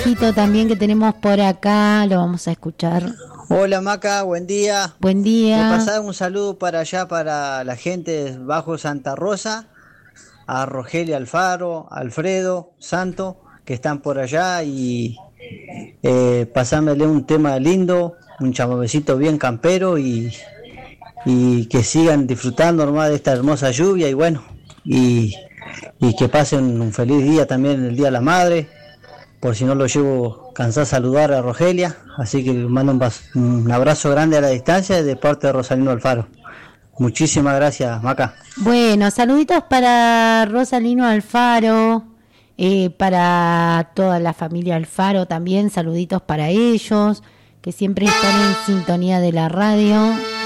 mensajito también que tenemos por acá, lo vamos a escuchar. Hola Maca, buen día. Buen Me día. pasaba un saludo para allá, para la gente bajo Santa Rosa, a Rogelio Alfaro, Alfredo, Santo, que están por allá y pasámele un tema lindo, un chamamecito bien campero y que sigan disfrutando nomás de esta hermosa lluvia y bueno, y, y que pasen un feliz día también el Día de la Madre, por si no lo llevo cansado saludar a Rogelia, así que le mando un abrazo grande a la distancia de parte de Rosalino Alfaro. Muchísimas gracias, Maca. Bueno, saluditos para Rosalino Alfaro, para toda la familia Alfaro también, saluditos para ellos, que siempre están en sintonía de la radio.